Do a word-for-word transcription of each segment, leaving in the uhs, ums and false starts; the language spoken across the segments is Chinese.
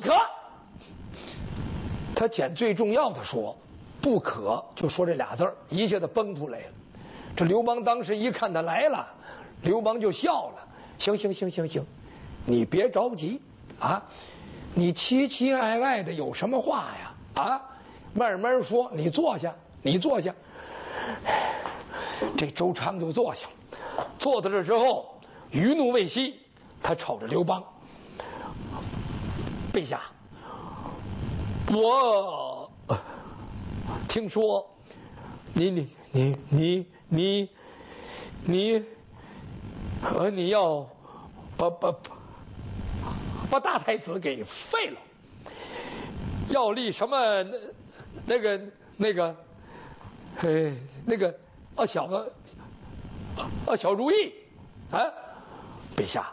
可。他捡最重要的说，不可，就说这俩字儿，一下子蹦出来了。这刘邦当时一看他来了，刘邦就笑了。行行行行行，你别着急啊，你期期爱爱的有什么话呀？啊，慢慢说，你坐下，你坐下。这周昌就坐下，坐在这之后，余怒未息，他瞅着刘邦，陛下，我听说你你你你你你呃你要把把把大太子给废了，要立什么那那个那个呃那个啊小的啊小如意啊，陛下，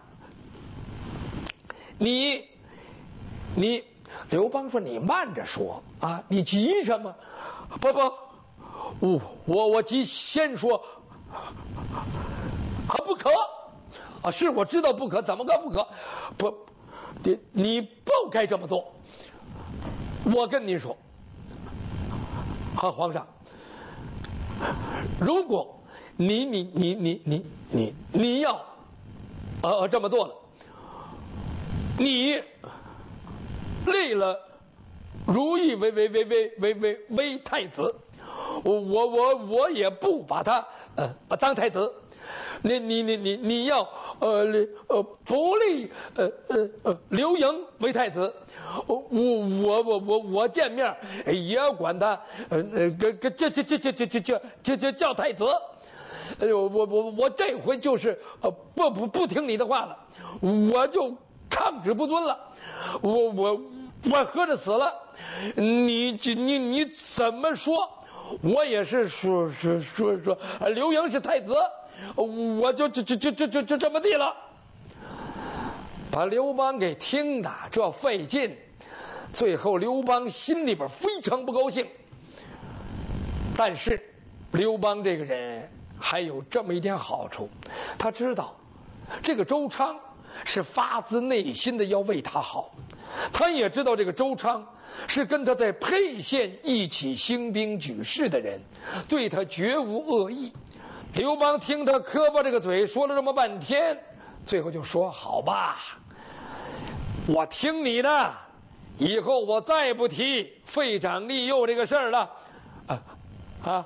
你你刘邦说你慢着说啊，你急什么？不不，我我我急，先说啊不可啊，是我知道不可，怎么个不可？不，你你不该这么做。我跟你说，啊皇上，如果你你你你你你你要呃这么做了，你立了如意为为为为为为为太子，我我我我也不把他呃当太子。你你你你你要呃呃不立呃呃呃刘盈为太子，我我我我我见面也管他呃呃跟跟这这这这这这这这这叫太子。哎呦，我我我这回就是呃不不不听你的话了，我就抗旨不遵了，我我我合着死了，你你你怎么说？我也是说说说说刘盈是太子，我就这这这这这这这么地了。把刘邦给听的这费劲，最后刘邦心里边非常不高兴。但是刘邦这个人还有这么一点好处，他知道这个周昌是发自内心的要为他好，他也知道这个周昌是跟他在沛县一起兴兵举事的人，对他绝无恶意。刘邦听他磕巴这个嘴说了这么半天，最后就说好吧，我听你的，以后我再不提废长立幼这个事儿了。啊啊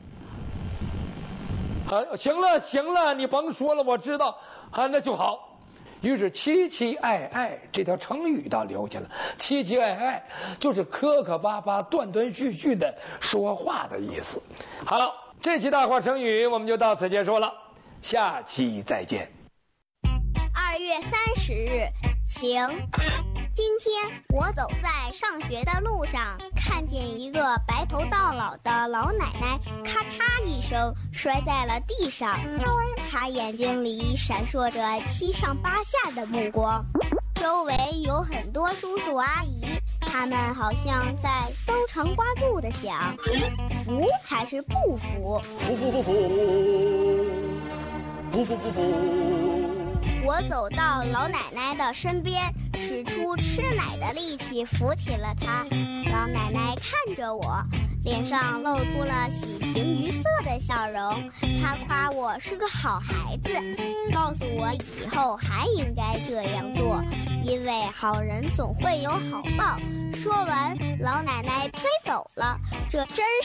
啊！行了行了，你甭说了，我知道啊，那就好。于是期期爱爱这条成语倒留下了，期期爱爱就是磕磕巴巴断断续续的说话的意思。好了，这期大话成语我们就到此结束了，下期再见。 二月三十日，晴。今天我走在上学的路上，看见一个白头到老的老奶奶咔嚓一声摔在了地上，她眼睛里闪烁着七上八下的目光，周围有很多叔叔阿姨，他们好像在搜肠刮肚的想，服还是不服？ 服服服服，不服不服。 我走到老奶奶的身边，使出吃奶的力气扶起了她。老奶奶看着我，脸上露出了喜形于色的笑容。她夸我是个好孩子，告诉我以后还应该这样做，因为好人总会有好报。说完，老奶奶飞走了。这真